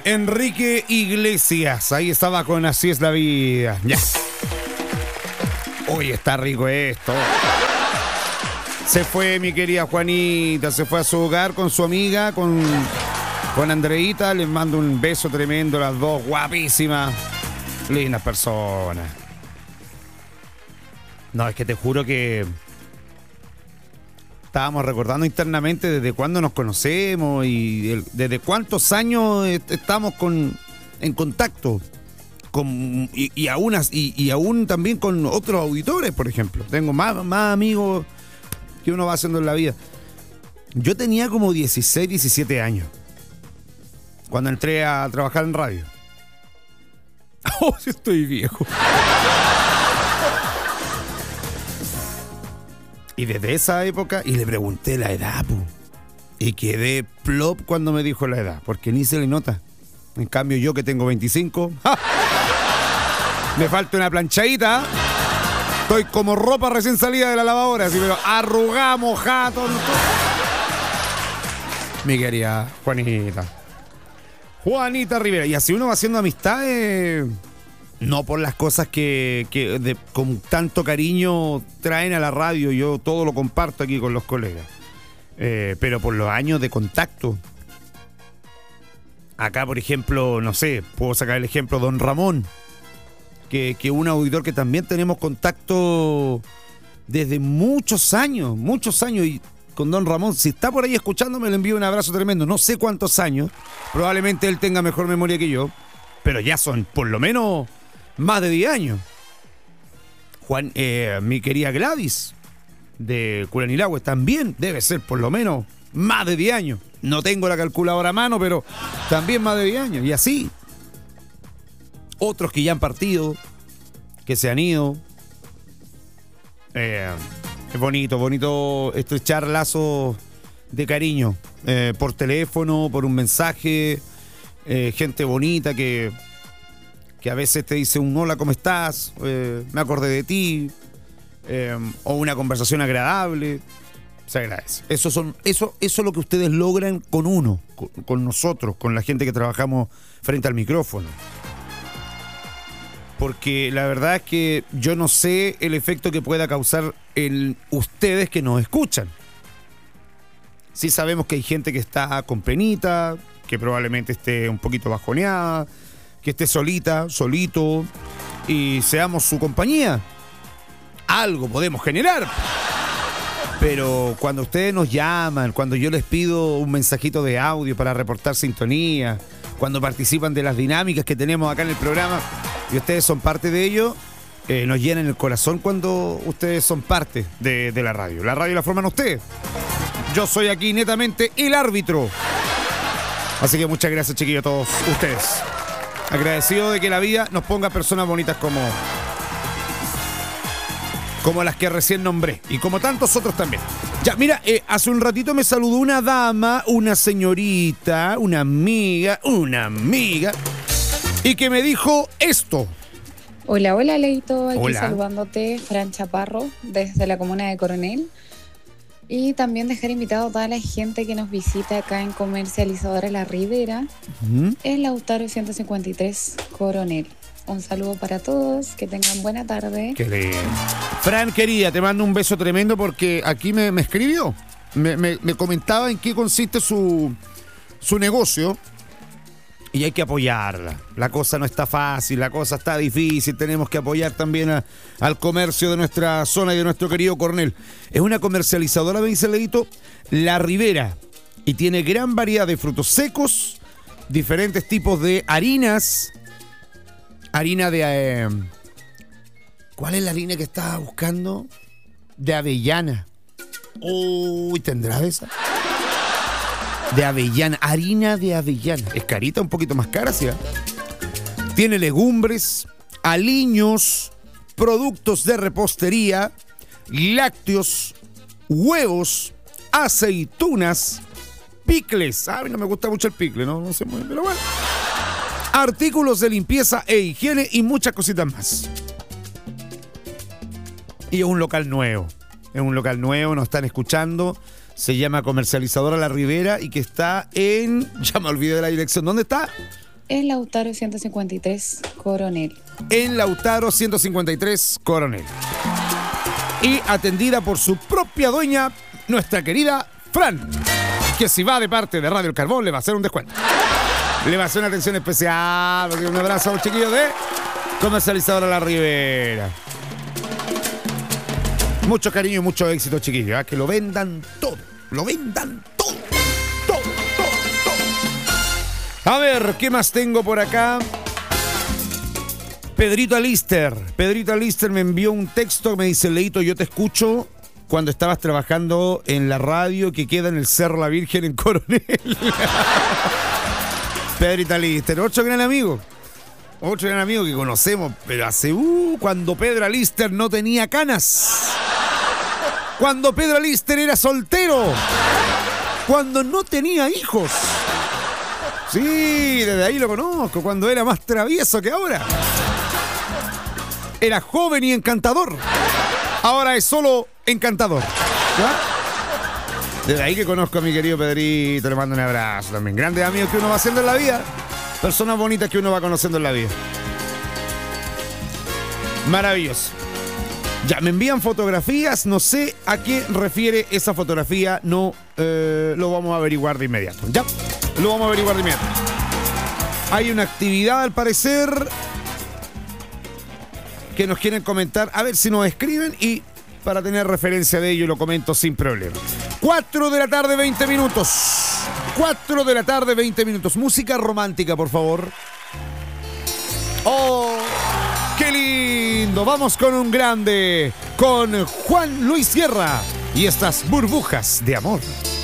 Enrique Iglesias. Ahí estaba con Así es la vida. Ya. Uy, está rico esto. Se fue mi querida Juanita, se fue a su hogar con su amiga, con Andreita. Les mando un beso tremendo, las dos guapísimas, lindas personas. No, es que te juro que estábamos recordando internamente desde cuándo nos conocemos y desde cuántos años estamos en contacto. Y aún también con otros auditores, por ejemplo. Tengo más amigos que uno va haciendo en la vida. Yo tenía como 16, 17 años cuando entré a trabajar en radio. Oh, sí estoy viejo. Y desde esa época, y le pregunté la edad, y quedé plop cuando me dijo la edad, porque ni se le nota. En cambio, yo que tengo 25, ¡ja! Me falta una planchadita. Estoy como ropa recién salida de la lavadora, así, pero arrugada, mojada, todo. Mi querida Juanita Rivera. Y así uno va haciendo amistades, no por las cosas que con tanto cariño traen a la radio. Yo todo lo comparto aquí con los colegas. Pero por los años de contacto. Acá, por ejemplo, no sé, puedo sacar el ejemplo Don Ramón, que un auditor que también tenemos contacto desde muchos años, y con Don Ramón, si está por ahí escuchándome, le envío un abrazo tremendo. No sé cuántos años, probablemente él tenga mejor memoria que yo, pero ya son por lo menos más de 10 años. Mi querida Gladys de Curanilahue también debe ser por lo menos más de 10 años. No tengo la calculadora a mano, pero también más de 10 años. Y así, otros que ya han partido, que se han ido. Es bonito estrechar lazos de cariño, por teléfono, por un mensaje, gente bonita que a veces te dice un hola, ¿cómo estás? Me acordé de ti, o una conversación agradable. Se agradece. Eso es lo que ustedes logran con uno, con nosotros, con la gente que trabajamos frente al micrófono. Porque la verdad es que yo no sé el efecto que pueda causar en ustedes que nos escuchan. Sí sabemos que hay gente que está con penita, que probablemente esté un poquito bajoneada, que esté solita, solito, y seamos su compañía. Algo podemos generar. Pero cuando ustedes nos llaman, cuando yo les pido un mensajito de audio para reportar sintonía, cuando participan de las dinámicas que tenemos acá en el programa y ustedes son parte de ello, nos llenan el corazón cuando ustedes son parte de la radio. La radio la forman ustedes. Yo soy aquí netamente el árbitro. Así que muchas gracias, chiquillos, a todos ustedes. Agradecido de que la vida nos ponga personas bonitas como las que recién nombré, y como tantos otros también. Ya, mira, hace un ratito me saludó una dama, una señorita, una amiga, y que me dijo esto. Hola, Leito, aquí Hola. Saludándote, Fran Chaparro, desde la comuna de Coronel. Y también dejar invitado a toda la gente que nos visita acá en Comercializadora La Ribera, en Lautaro 153, Coronel. Un saludo para todos, que tengan buena tarde. Qué lindo. Fran, querida, te mando un beso tremendo porque aquí me escribió. Me comentaba en qué consiste su negocio. Y hay que apoyarla. La cosa no está fácil, la cosa está difícil. Tenemos que apoyar también al comercio de nuestra zona y de nuestro querido Coronel. Es una comercializadora, me dice Leito, La Ribera. Y tiene gran variedad de frutos secos, diferentes tipos de harinas. Harina de... ¿cuál es la harina que estaba buscando? De avellana. Uy, ¿tendrá esa? De avellana, harina de avellana. Es carita, un poquito más cara, ¿sí? Tiene legumbres, aliños, productos de repostería, lácteos, huevos, aceitunas, picles. A mí no me gusta mucho el picle, no sé muy bien, pero bueno. Artículos de limpieza e higiene y muchas cositas más. Y es un local nuevo. Nos están escuchando. Se llama Comercializadora La Ribera y que está en... ya me olvidé de la dirección. ¿Dónde está? Es Lautaro 153 Coronel. En Lautaro 153 Coronel. Y atendida por su propia dueña, nuestra querida Fran, que si va de parte de Radio El Carbón le va a hacer un descuento. Le va a hacer una atención especial. Un abrazo a los chiquillos de Comercializadora La Ribera. Mucho cariño y mucho éxito, chiquillos, ¿eh? Que lo vendan todo. Lo vendan todo. Todo, todo, todo. A ver, ¿qué más tengo por acá? Pedrito Alister me envió un texto, me dice: Leito, yo te escucho cuando estabas trabajando en la radio que queda en el Cerro La Virgen en Coronel. Pedrito Alister, otro gran amigo que conocemos, pero hace cuando Pedro Alister no tenía canas, cuando Pedro Alister era soltero, cuando no tenía hijos. Sí, desde ahí lo conozco, cuando era más travieso que ahora. Era joven y encantador. Ahora es solo encantador. ¿Ya? Desde ahí que conozco a mi querido Pedrito. Le mando un abrazo también. Grandes amigos que uno va haciendo en la vida. Personas bonitas que uno va conociendo en la vida. Maravilloso. Ya, me envían fotografías. No sé a qué refiere esa fotografía. No, lo vamos a averiguar de inmediato. Ya, lo vamos a averiguar de inmediato. Hay una actividad al parecer que nos quieren comentar, a ver si nos escriben y para tener referencia de ello lo comento sin problema. 4 de la tarde, 20 minutos. 4 de la tarde, 20 minutos. Música romántica, por favor. ¡Oh! ¡Qué lindo! Vamos con un grande, con Juan Luis Guerra y estas burbujas de amor.